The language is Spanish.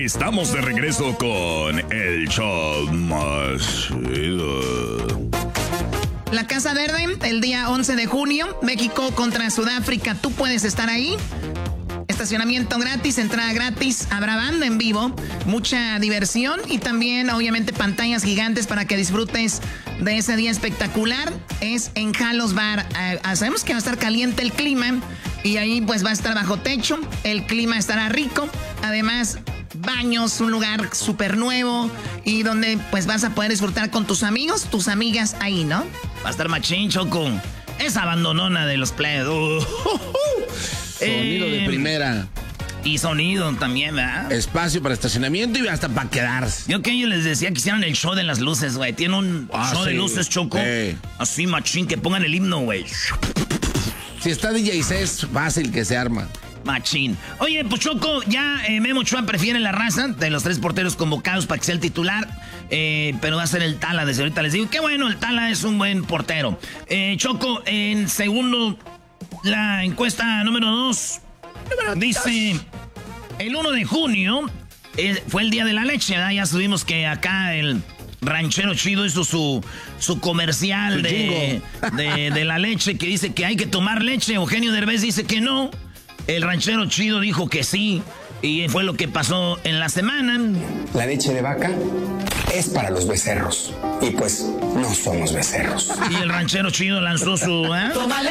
Estamos de regreso con el show más chido. La Casa Verde, el día 11 de junio, México contra Sudáfrica. Tú puedes estar ahí. Estacionamiento gratis, entrada gratis, habrá banda en vivo, mucha diversión y también obviamente pantallas gigantes para que disfrutes de ese día espectacular. Es en Jalos Bar. Sabemos que va a estar caliente el clima y ahí pues va a estar bajo techo, el clima estará rico, además baños, un lugar súper nuevo y donde pues vas a poder disfrutar con tus amigos, tus amigas ahí, ¿no? Va a estar machín, Choco. Esa abandonona de los plebes. Sonido de primera. Y sonido también, ¿verdad? Espacio para estacionamiento y hasta para quedarse. Yo que ellos les decía que hicieran el show de las luces, güey. Tiene un show de luces, Choco. Así, machín, que pongan el himno, güey. Si está DJ es fácil que se arma. Machín. Oye, pues Choco, ya Memo Ochoa prefiere la raza de los 3 porteros convocados para que sea el titular. Pero va a ser el Tala, desde ahorita les digo. Qué bueno, el Tala es un buen portero. Choco, en segundo, la encuesta número 2. Dice, el 1 de junio fue el día de la leche, ¿verdad? Ya subimos que acá el ranchero chido hizo su comercial de la leche, que dice que hay que tomar leche. Eugenio Derbez dice que no. El ranchero chido dijo que sí. Y fue lo que pasó en la semana. La leche de vaca es para los becerros. Y pues no somos becerros. Y el ranchero chido lanzó su...